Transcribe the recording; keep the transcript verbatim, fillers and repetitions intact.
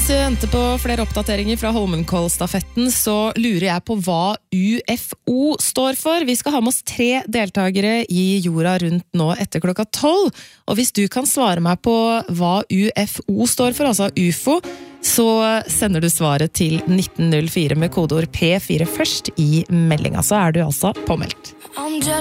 Mens vi venter på flere oppdateringer fra Holmenkollstafetten, så lurer jeg på hva U F O står for. Vi skal ha med oss tre deltagere i jorda rundt nå etter klokka tolv. Og hvis du kan svare meg på hva U F O står for, altså U F O, så sender du svaret til nitten null fire med kodeord P fire først i meldinga, så er du altså påmeldt.